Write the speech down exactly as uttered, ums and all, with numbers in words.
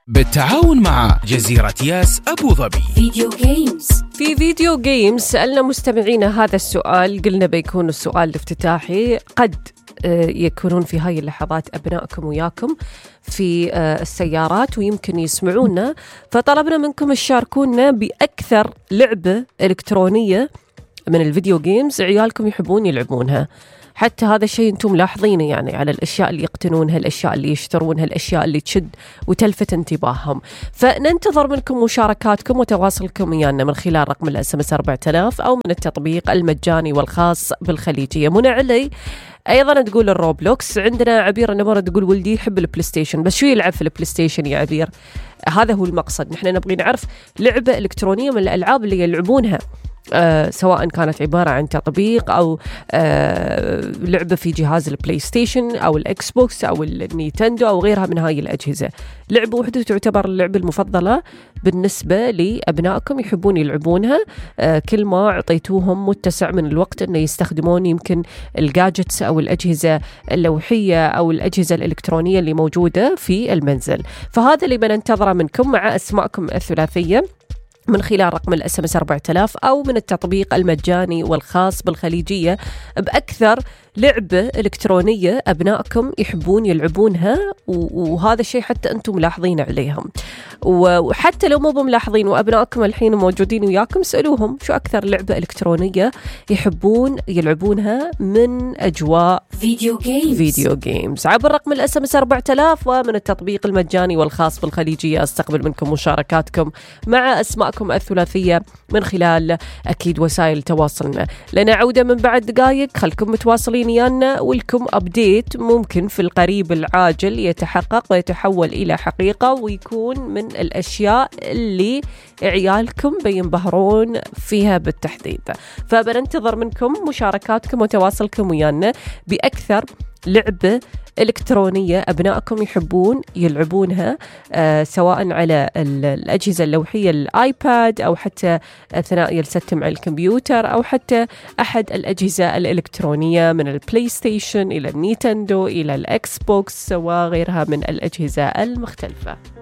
بالتعاون مع جزيرة ياس أبو ظبي. فيديو جيمز. في فيديو جيمز سألنا مستمعينا هذا السؤال، قلنا بيكون السؤال الافتتاحي. قد يكونون في هاي اللحظات أبنائكم وياكم في السيارات ويمكن يسمعونا، فطلبنا منكم تشاركونا بأكثر لعبة إلكترونية من الفيديو جيمز عيالكم يحبون يلعبونها. حتى هذا الشيء أنتم ملاحظينه يعني على الأشياء اللي يقتنونها، الأشياء اللي يشترونها، الأشياء اللي تشد وتلفت انتباههم. فننتظر منكم مشاركاتكم وتواصلكم ويانا من خلال رقم الاس ام اس أربعة آلاف أو من التطبيق المجاني والخاص بالخليجية. منى علي أيضا تقول الروبلوكس. عندنا عبير النمرة تقول ولدي يحب البلاي ستيشن، بس شو يلعب في البلاي ستيشن يا عبير؟ هذا هو المقصد، نحن نبغي نعرف لعبة إلكترونية من الألعاب اللي يلعبونها، آه سواء كانت عبارة عن تطبيق أو آه لعبة في جهاز البلاي ستيشن أو الإكس بوكس أو النينتندو أو غيرها من هاي الأجهزة. لعبة وحدة تعتبر اللعبة المفضلة بالنسبة لأبنائكم يحبون يلعبونها، آه كل ما أعطيتوهم متسع من الوقت أنه يستخدمون يمكن الجاجتس أو الأجهزة اللوحية أو الأجهزة الإلكترونية اللي موجودة في المنزل. فهذا اللي بننتظره منكم مع أسماءكم الثلاثية من خلال رقم الاس ام اس أربعة آلاف أو من التطبيق المجاني والخاص بالخليجية بأكثر لعبة إلكترونية أبنائكم يحبون يلعبونها، وهذا الشيء حتى أنتم ملاحظين عليهم. وحتى لو مو بملاحظين وأبنائكم الحين موجودين وياكم، سألوهم شو أكثر لعبة إلكترونية يحبون يلعبونها من أجواء فيديو جيمز فيديو جيمز عبر رقم الاس ام اس أربعة آلاف ومن التطبيق المجاني والخاص بالخليجية. استقبل منكم مشاركاتكم مع أسماءكم الثلاثية من خلال أكيد وسائل تواصلنا. لنا عودة من بعد دقائق، خلكم متواصلين يانا ولكم أبديت ممكن في القريب العاجل يتحقق ويتحول إلى حقيقة ويكون من الأشياء اللي عيالكم بينبهرون فيها بالتحديد. فبننتظر منكم مشاركاتكم وتواصلكم ويانا بأكثر لعبة إلكترونية أبنائكم يحبون يلعبونها، آه سواء على الأجهزة اللوحية الآيباد أو حتى أثناء جلستهم على الكمبيوتر أو حتى أحد الأجهزة الإلكترونية من البلاي ستيشن إلى النينتندو إلى الإكس بوكس وغيرها من الأجهزة المختلفة.